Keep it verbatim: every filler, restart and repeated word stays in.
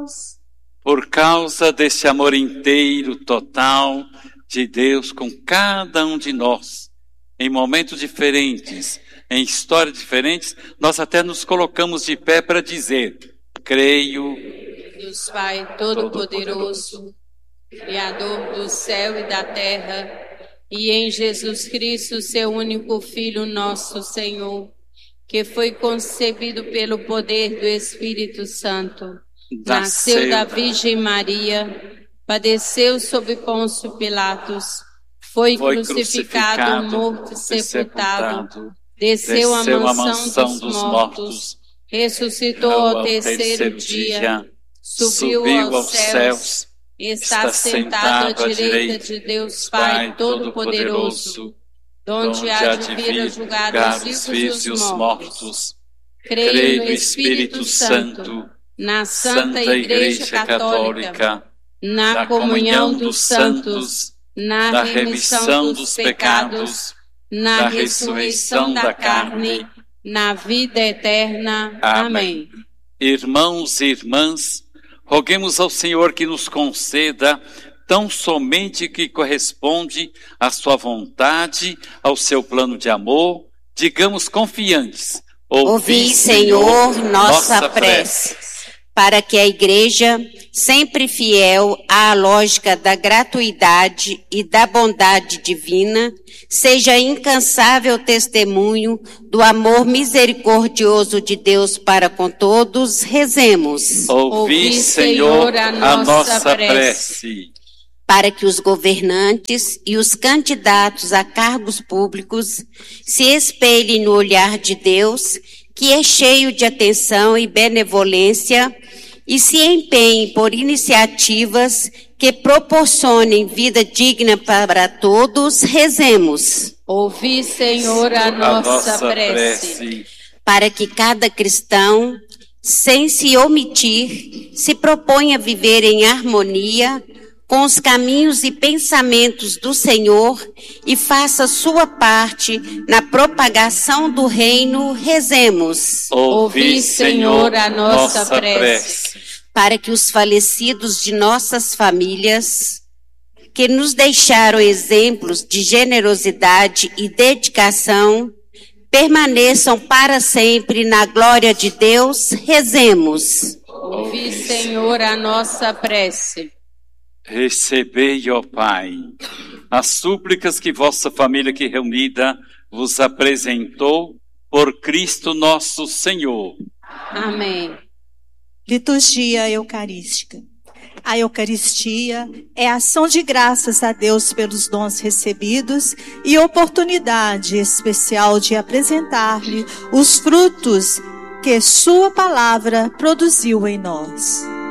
nós. Por causa desse amor inteiro, total, de Deus com cada um de nós, em momentos diferentes, em histórias diferentes, nós até nos colocamos de pé para dizer: creio. Deus Pai Todo-Poderoso, Criador do céu e da terra, e em Jesus Cristo, seu único Filho, nosso Senhor, que foi concebido pelo poder do Espírito Santo, nasceu, nasceu da Virgem Maria, padeceu sob Pôncio Pilatos, foi, foi crucificado, crucificado, morto e sepultado, sepultado, desceu à mansão, mansão dos, dos mortos, mortos, ressuscitou ao terceiro, terceiro dia, dia, subiu, subiu aos céus, céus, está sentado à direita de Deus Pai Todo-Poderoso, donde há de vir a julgar os vivos e os mortos. Creio no Espírito Santo, na Santa Igreja Católica, na comunhão dos santos, na remissão dos pecados, na ressurreição da carne, na vida eterna. Amém. Irmãos e irmãs, roguemos ao Senhor que nos conceda tão somente que corresponde à sua vontade, ao seu plano de amor, digamos confiantes: ouvi, Senhor, nossa prece, para que a Igreja, sempre fiel à lógica da gratuidade e da bondade divina, seja incansável testemunho do amor misericordioso de Deus para com todos. Rezemos. Ouvi, Senhor, a nossa prece. Para que os governantes e os candidatos a cargos públicos se espelhem no olhar de Deus, que é cheio de atenção e benevolência, e se empenhem por iniciativas que proporcionem vida digna para todos. Rezemos. Ouvi, Senhor, a nossa, a nossa prece. prece. Para que cada cristão, sem se omitir, se proponha a viver em harmonia com os caminhos e pensamentos do Senhor e faça sua parte na propagação do reino. Rezemos. Ouvi, Senhor, a nossa, nossa prece. prece. Para que os falecidos de nossas famílias, que nos deixaram exemplos de generosidade e dedicação, permaneçam para sempre na glória de Deus. Rezemos. Ouvi, Senhor, a nossa prece. Recebei, ó Pai, as súplicas que vossa família aqui reunida vos apresentou por Cristo nosso Senhor. Amém. Liturgia Eucarística. A Eucaristia é ação de graças a Deus pelos dons recebidos e oportunidade especial de apresentar-lhe os frutos que sua palavra produziu em nós.